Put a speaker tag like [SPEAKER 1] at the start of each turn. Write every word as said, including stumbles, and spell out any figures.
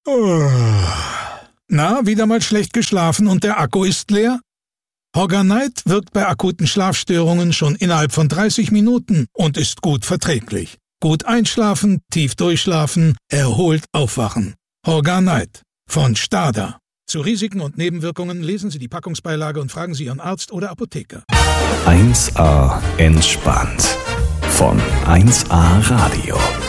[SPEAKER 1] Oh. Na, wieder mal schlecht geschlafen und der Akku ist leer? Horganite wirkt bei akuten Schlafstörungen schon innerhalb von dreißig Minuten und ist gut verträglich. Gut einschlafen, tief durchschlafen, erholt aufwachen. Horganite von Stada. Zu Risiken und Nebenwirkungen lesen Sie die Packungsbeilage und fragen Sie Ihren Arzt oder Apotheker.
[SPEAKER 2] eins A entspannt von eins A Radio.